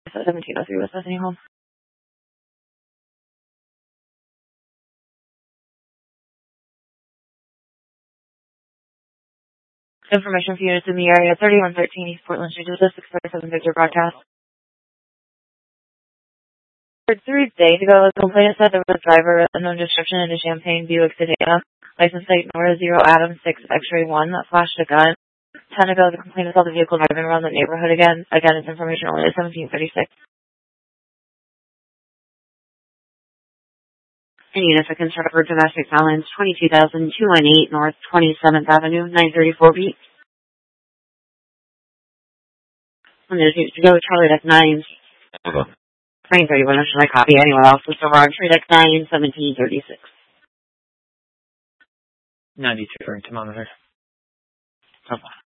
1703 West Bethany Home. Information for units in the area, 3113 East Portland Street, 637 Victor Broadcast. For 3 days ago, the complainant said there was a driver, unknown description in a Champaign Buick Sedan, license plate Nora 0 Adam 6 X-ray 1, that flashed a gun. 10 ago, the complainant saw the vehicle driving around the neighborhood again. Again, it's information only at 1736. And units are concerned for domestic violence, 22,218 North 27th Avenue, 934 beat. And there's to go Charlie Deck 9. 931, should I copy anywhere else? It's over on Tree Deck 9, 1736. 92 for thermometer. Okay.